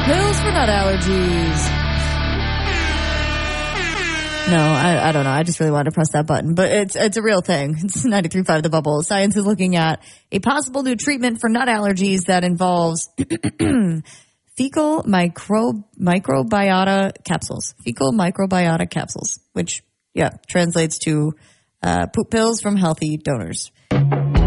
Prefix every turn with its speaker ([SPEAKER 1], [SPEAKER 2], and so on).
[SPEAKER 1] Pills for nut allergies. No, I don't know. I just really wanted to press that button, but it's a real thing. It's 93.5 The Bubble. Science is looking at a possible new treatment for nut allergies that involves fecal microbiota capsules. Fecal microbiota capsules, which translates to poop pills from healthy donors.